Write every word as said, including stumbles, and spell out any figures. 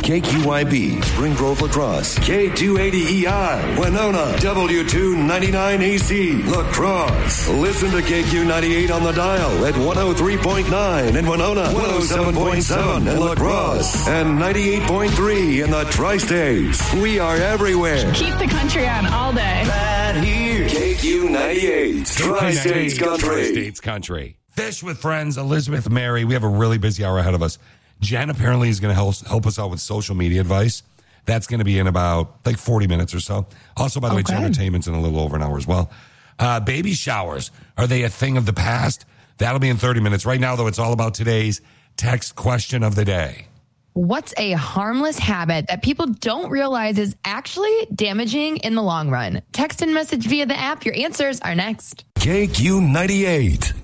K Q I B, Spring Grove La Crosse, K two eighty E I, Winona, W two ninety-nine A C, La Crosse. Listen to K Q ninety-eight on the dial at one oh three point nine in Winona, one oh seven point seven in La Crosse, and ninety-eight point three in the Tri-States. We are everywhere. Keep the country on all day. Right here. K Q ninety-eight, Tri-States Country. Tri-States Country. Fish with Friends, Elizabeth, Mary. We have a really busy hour ahead of us. Jen apparently is going to help, help us out with social media advice. That's going to be in about like forty minutes or so. Also, by the okay. way, Jen Entertainment's in a little over an hour as well. Uh, baby showers, are they a thing of the past? That'll be in thirty minutes. Right now, though, it's all about today's text question of the day. What's a harmless habit that people don't realize is actually damaging in the long run? Text and message via the app. Your answers are next. K Q ninety-eight.